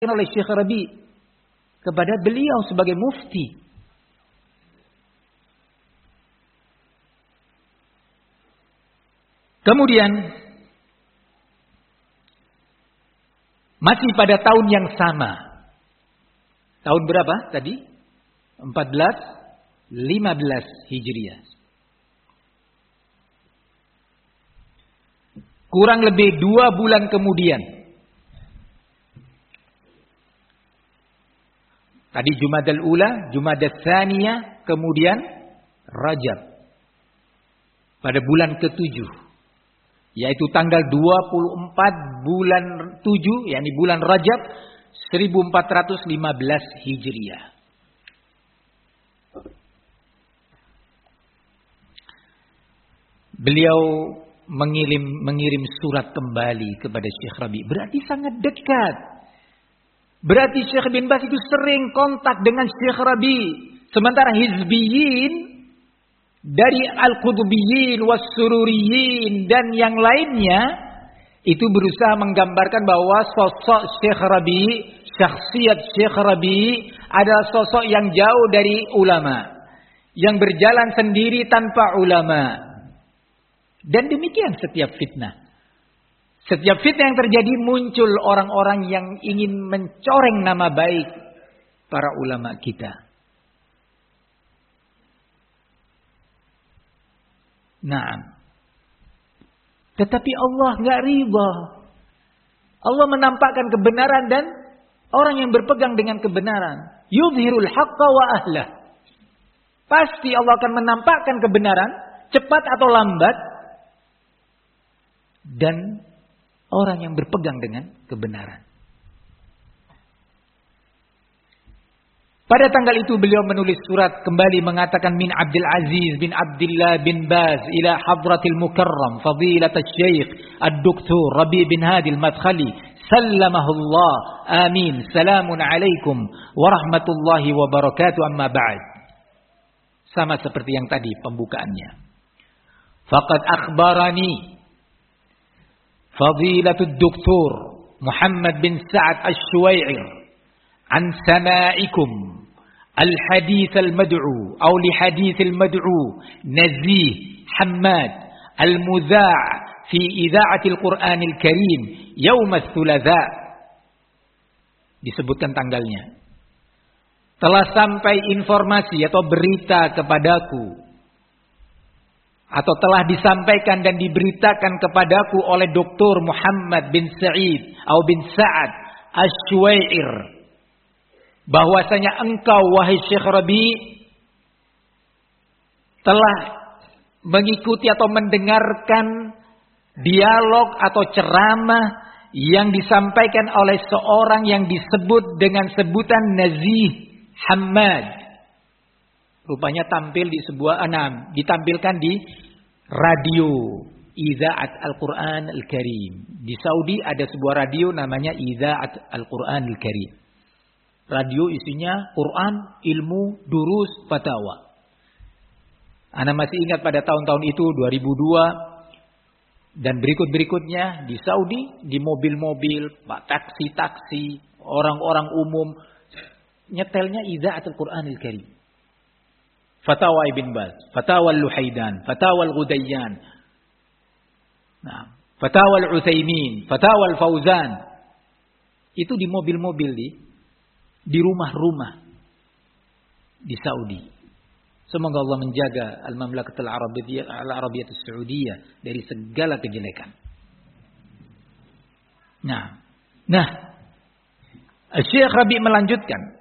oleh Syekh Rabi kepada beliau sebagai mufti. Kemudian masih pada tahun yang sama. Tahun berapa tadi? 1415 Hijriah. Kurang lebih 2 bulan kemudian. Tadi Jumadal Ula, Jumadal Tsaniyah, kemudian Rajab. Pada bulan ke-7. Yaitu tanggal 24 bulan 7, yakni bulan Rajab 1415 Hijriah. Beliau mengirim surat kembali kepada Syekh Rabi. Berarti sangat dekat. Berarti Syekh bin Baz itu sering kontak dengan Syekh Rabi. Sementara Hizbiyin dari Al-Qutbiyin, Was-Sururiyin dan yang lainnya itu berusaha menggambarkan bahwa sosok Syekh Rabi, syakhsiat Syekh Rabi adalah sosok yang jauh dari ulama, yang berjalan sendiri tanpa ulama. Dan demikian setiap fitnah. Setiap fitnah yang terjadi muncul orang-orang yang ingin mencoreng nama baik para ulama kita. Nah, tetapi Allah nggak riba. Allah menampakkan kebenaran dan orang yang berpegang dengan kebenaran. Yudhirul haqqa wa ahlah. Pasti Allah akan menampakkan kebenaran, cepat atau lambat. Dan orang yang berpegang dengan kebenaran. Pada tanggal itu beliau menulis surat kembali mengatakan min Abdul Aziz bin Abdullah bin Baz ila hadratil mukarram fadilat asy-syekh ad-doktor Rabi bin Hadi al-Madkhali sallamahullah amin salamun alaikum warahmatullahi wabarakatuh amma ba'd. Sama seperti yang tadi pembukaannya. Faqad akhbarani Fadilatul Doktor Muhammad bin Sa'ad Asy-Syuwai'ir an samaikum al-hadits al-mad'u atau li hadits al-mad'u Nazih Hammad al-mudza' fi idha'ati al-Qur'an al-Karim yaum ats-Tsulatsa. Disebutkan tanggalnya. Telah sampai informasi atau berita kepadaku atau telah disampaikan dan diberitakan kepadaku oleh Dr. Muhammad bin Sa'id atau bin Sa'ad Asy-Syuwai'ir bahwasanya engkau wahai Syekh Rabi telah mengikuti atau mendengarkan dialog atau ceramah yang disampaikan oleh seorang yang disebut dengan sebutan Nazih Hammad. Rupanya tampil di sebuah ditampilkan di radio Idha'at Al-Quran Al-Karim. Di Saudi ada sebuah radio namanya Idha'at Al-Quran Al-Karim. Radio isinya Quran, ilmu, durus, fatwa. Ana masih ingat pada tahun-tahun itu 2002 dan berikut-berikutnya di Saudi di mobil-mobil, taksi-taksi, orang-orang umum nyetelnya Idha'at Al-Quran Al-Karim. Fatawa Ibn Baz, Fatawa Al-Luhaidan, Fatawa Al-Ghudayyan, Fatawa Al-Utsaimin, Fatawa Al-Fauzan. Itu di mobil-mobil di rumah-rumah di Saudi. Semoga Allah menjaga Al-Mamlakatul Arabiyyah As-Saudiyah dari segala kejelekan. Nah, Syekh Rabi melanjutkan.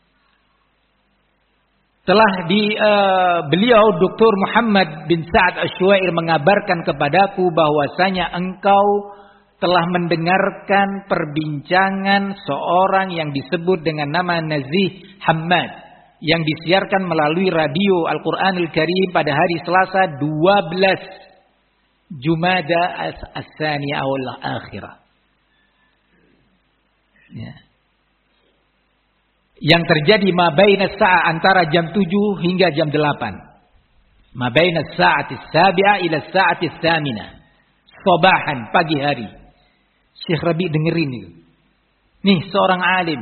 Telah beliau Dr. Muhammad bin Sa'ad Asy-Syuwai'ir mengabarkan kepadaku bahwasanya engkau telah mendengarkan perbincangan seorang yang disebut dengan nama Nazih Hammad yang disiarkan melalui radio Al-Quran Al-Karim pada hari Selasa 12 Jumada As-Tsaniyah awal akhirah. Ya. Yang terjadi mabaina sa'a antara jam 7 hingga jam 8. Mabaina sa'ati as-sabi'ah ila sa'ati as-tsaminah. Sabahan, pagi hari. Syekh Rabi dengerin itu. Nih seorang alim